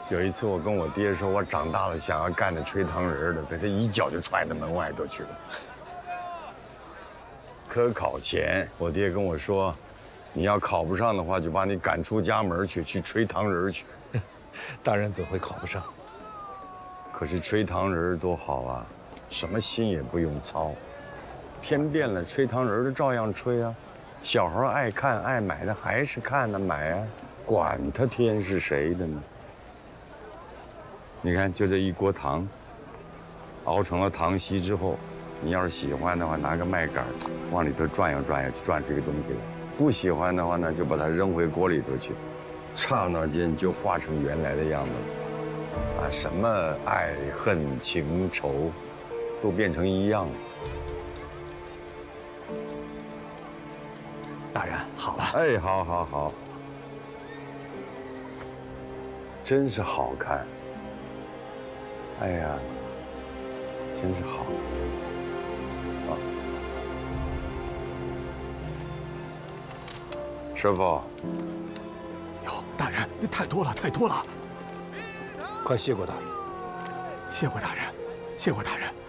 有一次我跟我爹说，我长大了想要干那吹糖人的，被他一脚就踹到门外头去了。科考前，我爹跟我说，你要考不上的话，就把你赶出家门去吹糖人去。 大人怎会考不上？ 可是吹糖人多好啊，什么心也不用操，天变了，吹糖人的照样吹啊。小孩爱看爱买的还是看呢买啊，管他天是谁的呢？你看，就这一锅糖，熬成了糖稀之后，你要是喜欢的话，拿个麦秆往里头转悠转悠，就转出一个东西来；不喜欢的话呢，就把它扔回锅里头去，刹那间就化成原来的样子了。啊，什么爱恨情仇，都变成一样了。 大人，好了。 哎，好，好，好，真是好看。哎呀，真是好啊！师傅， 哟，大人，那太多了，太多了。快谢过大人。谢过大人，谢过大人。